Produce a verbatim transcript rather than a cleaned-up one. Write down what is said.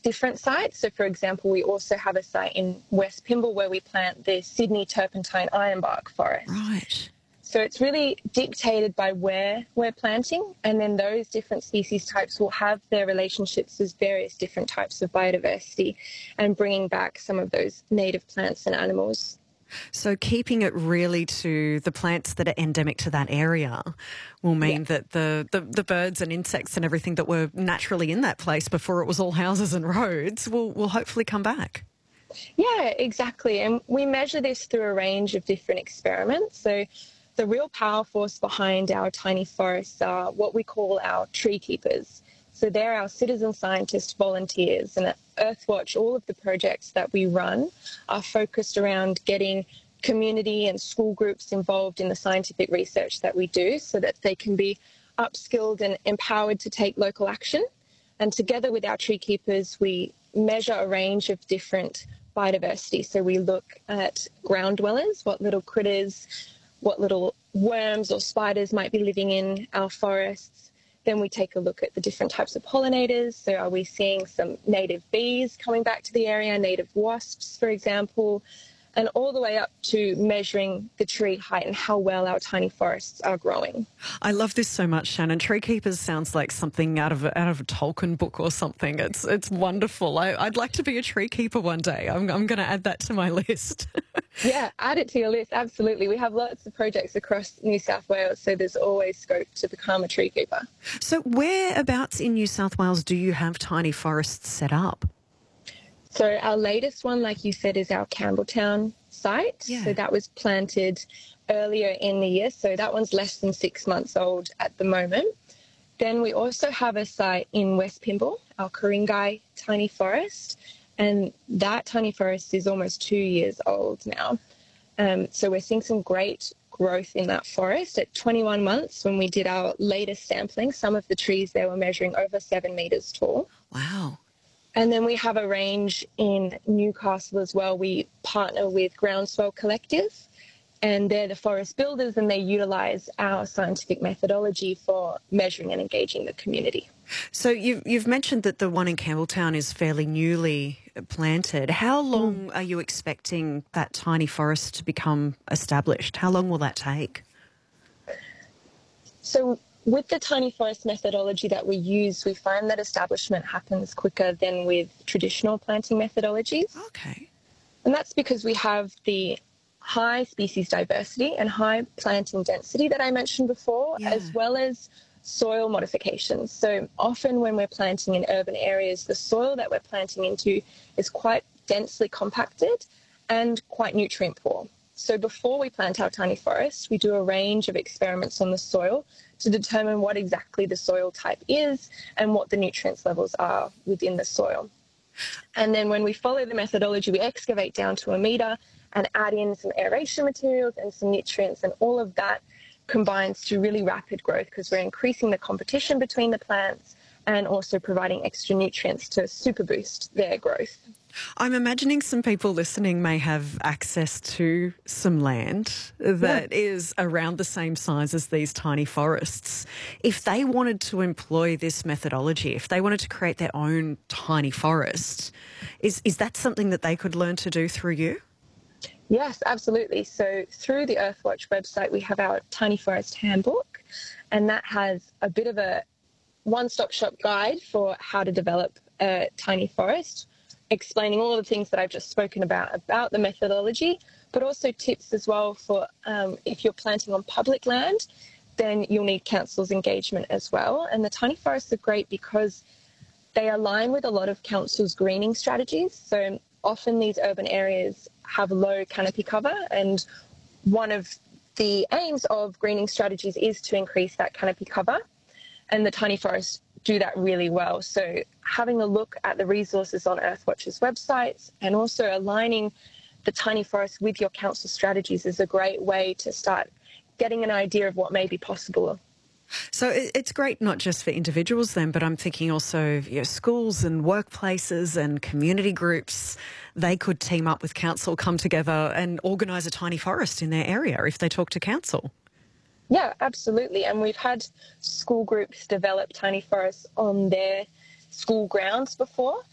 different sites. So, for example, we also have a site in West Pymble where we plant the Sydney turpentine ironbark forest. Right. So it's really dictated by where we're planting, and then those different species types will have their relationships with various different types of biodiversity and bringing back some of those native plants and animals. So keeping it really to the plants that are endemic to that area will mean Yeah. that the, the, the birds and insects and everything that were naturally in that place before it was all houses and roads will, will hopefully come back. Yeah, exactly. And we measure this through a range of different experiments. So the real power force behind our tiny forests are what we call our tree keepers. So they're our citizen scientist volunteers. And at Earthwatch, all of the projects that we run are focused around getting community and school groups involved in the scientific research that we do so that they can be upskilled and empowered to take local action. And together with our tree keepers, we measure a range of different biodiversity. So we look at ground dwellers, what little critters, what little worms or spiders might be living in our forests. Then we take a look at the different types of pollinators. So are we seeing some native bees coming back to the area, native wasps, for example, and all the way up to measuring the tree height and how well our tiny forests are growing. I love this so much, Shannon. Tree Keepers sounds like something out of a, out of a Tolkien book or something. It's it's wonderful. I, I'd like to be a tree keeper one day. I'm, I'm going to add that to my list. Yeah, add it to your list, absolutely. We have lots of projects across New South Wales, so there's always scope to become a tree keeper. So whereabouts in New South Wales do you have tiny forests set up? So our latest one, like you said, is our Campbelltown site. Yeah. So that was planted earlier in the year. So that one's less than six months old at the moment. Then we also have a site in West Pymble, our Ku-ring-gai tiny forest. And that tiny forest is almost two years old now. Um, so we're seeing some great growth in that forest. At twenty-one months, when we did our latest sampling, some of the trees there were measuring over seven metres tall. Wow. And then we have a range in Newcastle as well. We partner with Groundswell Collective, and they're the forest builders, and they utilise our scientific methodology for measuring and engaging the community. So you've, you've mentioned that the one in Campbelltown is fairly newly planted. How long mm. are you expecting that tiny forest to become established? How long will that take? So with the tiny forest methodology that we use, we find that establishment happens quicker than with traditional planting methodologies. Okay. And that's because we have the high species diversity and high planting density that I mentioned before, yeah. as well as soil modifications. So often when we're planting in urban areas, the soil that we're planting into is quite densely compacted and quite nutrient poor. So before we plant our tiny forest, we do a range of experiments on the soil to determine what exactly the soil type is and what the nutrients levels are within the soil. And then when we follow the methodology, we excavate down to a metre and add in some aeration materials and some nutrients, and all of that combines to really rapid growth because we're increasing the competition between the plants and also providing extra nutrients to super boost their growth. I'm imagining some people listening may have access to some land that yeah. is around the same size as these tiny forests. If they wanted to employ this methodology, if they wanted to create their own tiny forest, is, is that something that they could learn to do through you? Yes, absolutely. So through the Earthwatch website, we have our Tiny Forest Handbook, and that has a bit of a one-stop shop guide for how to develop a tiny forest, explaining all the things that I've just spoken about, about the methodology, but also tips as well for um, if you're planting on public land, then you'll need council's engagement as well. And the tiny forests are great because they align with a lot of council's greening strategies. So often these urban areas have low canopy cover, and one of the aims of greening strategies is to increase that canopy cover, and the tiny forests do that really well. So having a look at the resources on Earthwatch's websites and also aligning the tiny forest with your council strategies is a great way to start getting an idea of what may be possible. So it's great not just for individuals then, but I'm thinking also you know, schools and workplaces and community groups, they could team up with council, come together and organise a tiny forest in their area if they talk to council. Yeah, absolutely. And we've had school groups develop tiny forests on their school grounds before.